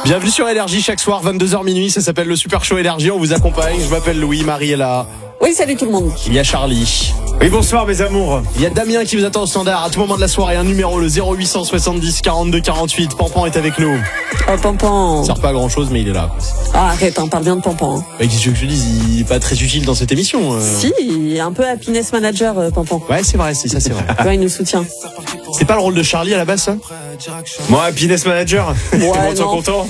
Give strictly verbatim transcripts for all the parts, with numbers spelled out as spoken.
Bienvenue sur Énergie chaque soir, vingt-deux heures minuit, ça s'appelle le Super Show Énergie, on vous accompagne, je m'appelle Louis, Marie est là. Oui, salut tout le monde. Il y a Charlie. Oui, bonsoir mes amours. Il y a Damien qui vous attend au standard à tout moment de la soirée, un numéro, le zéro huit cent soixante-dix quarante-deux quarante-huit. Pampan est avec nous. Oh, Pampan. Ça sert pas à grand chose, mais il est là. Ah, arrête, hein, parle bien de Pampan. Hein. Ouais, qu'est-ce que je te dise, il est pas très utile dans cette émission. Euh... Si, il est un peu happiness manager, euh, Pampan. Ouais, c'est vrai, c'est ça, c'est vrai. Ouais, il nous soutient. C'est pas le rôle de Charlie à la base, ça? Moi, happiness manager. Ouais, Tout le monde soit non. content.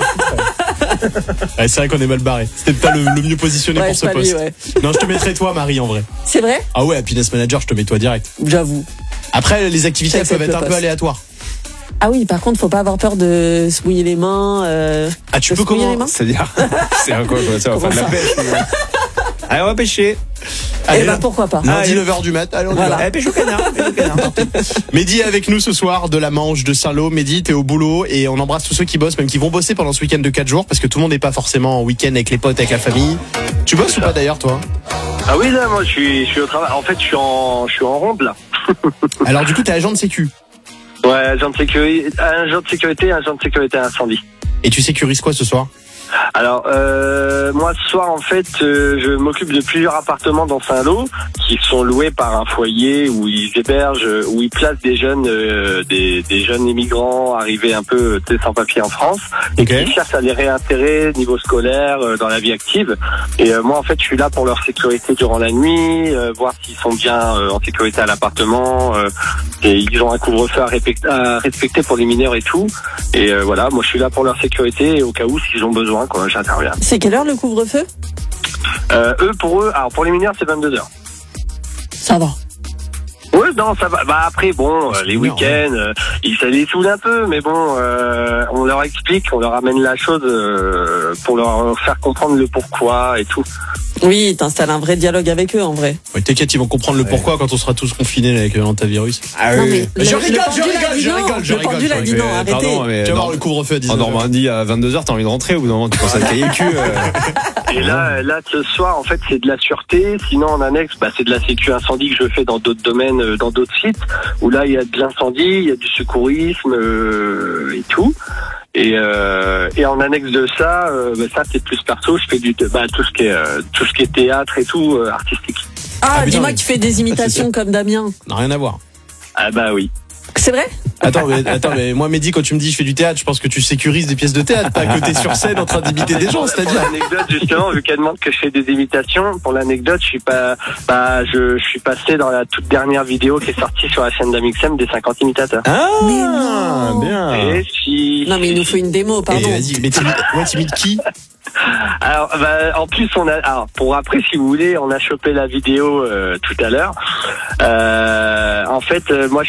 Ouais, c'est vrai qu'on est mal barré. C'était pas le, le mieux positionné Ouais, pour ce pas lui, poste. ouais. Non, je te mettrais toi, Marie, en vrai. C'est vrai? Ah ouais, happiness manager, je te mets toi direct. J'avoue. Après, les activités elles J'accepte peuvent être le un peu poste. aléatoires. Ah oui, par contre, faut pas avoir peur de se mouiller les mains. Euh... Ah, tu de peux se mouiller comment les mains. C'est-à-dire, c'est un quoi, quoi, ça, on va faire de la Comment pêche. mais- Allez, on va pêcher. Allez, Eh ben, pourquoi pas. lundi Allez. neuf heures du mat. Allez, on y Voilà. va. Allez, pêche au canard. Pêche au canard. Mehdi est avec nous ce soir de la Manche, de Saint-Lô. Mehdi, t'es au boulot et on embrasse tous ceux qui bossent, même qui vont bosser pendant ce week-end de quatre jours, parce que tout le monde n'est pas forcément en week-end avec les potes, avec la famille. Tu bosses ou pas d'ailleurs, toi? Ah oui, là, moi, je suis, je suis au travail. En fait, je suis en, je suis en ronde, là. Alors du coup, t'es agent de sécu. Ouais, agent de sécurité, agent de sécurité, agent de sécurité incendie. Et tu sécurises quoi ce soir? Alors, euh, moi, ce soir, en fait, euh, je m'occupe de plusieurs appartements dans Saint-Lô qui sont loués par un foyer où ils hébergent, où ils placent des jeunes, euh, des, des jeunes immigrants arrivés un peu tu sais, sans papier en France et Ok. qui cherchent à les réinsérer niveau scolaire, euh, dans la vie active. Et euh, moi, en fait, je suis là pour leur sécurité durant la nuit, euh, voir s'ils sont bien euh, en sécurité à l'appartement. Euh, et ils ont un couvre-feu à, répect- à respecter pour les mineurs et tout. Et euh, voilà, moi, je suis là pour leur sécurité et au cas où, s'ils ont besoin, quoi, j'interviens. C'est quelle heure le couvre-feu? Euh, eux, pour eux, alors pour les mineurs, c'est vingt-deux heures. Ça va. Oui, non, ça va. Bah après, bon, euh, les bien, week-ends, euh, ils ça les saoule un peu, mais bon, euh, on leur explique, on leur amène la chose euh, pour leur faire comprendre le pourquoi et tout. Oui, t'installes un vrai dialogue avec eux, en vrai. Ouais, t'inquiète, ils vont comprendre le pourquoi quand on sera tous confinés avec l'antavirus. Ah Non, oui. mais Je le- rigole, le je pendule a rigole, dit je non. rigole, je Le rigole, pendule je a dit rigole. non, Mais arrêtez. pardon, mais Tu vas non. voir le couvre-feu à En dix-neuf heures. Normandie, à vingt-deux heures, t'as envie de rentrer. Au bout d'un moment, tu penses à te cailler le cul. euh. Et là, là, ce soir, en fait, c'est de la sûreté. Sinon, en annexe, bah, c'est de la sécu incendie que je fais dans d'autres domaines, euh, dans d'autres sites, où là, il y a de l'incendie, il y a du secourisme euh, et tout. Et, euh, et en annexe de ça, euh, bah, ça c'est plus perso. Je fais du, bah, tout ce qui est, euh, tout ce qui est théâtre et tout, euh, artistique. Ah, Ah, putain, dis-moi mais- que tu fais des imitations comme Damien. Non, rien à voir. Ah bah oui. C'est vrai? Attends, mais, attends, mais moi, Mehdi, quand tu me dis je fais du théâtre, je pense que tu sécurises des pièces de théâtre, pas que t'es sur scène en train d'imiter des gens, Pour c'est-à-dire. l'anecdote, justement, vu qu'elle demande que je fais des imitations, pour l'anecdote, je suis pas, bah, je, je suis passé dans la toute dernière vidéo qui est sortie sur la chaîne d'Amixem des cinquante imitateurs. Ah, Mais non. bien. Et si, Non, mais il nous faut une démo, Et pardon. vas-y, mais t'imites, ouais, t'imites qui? alors, bah, en plus, on a, alors, pour après, si vous voulez, on a chopé la vidéo euh, tout à l'heure. Euh, en fait, euh, moi, je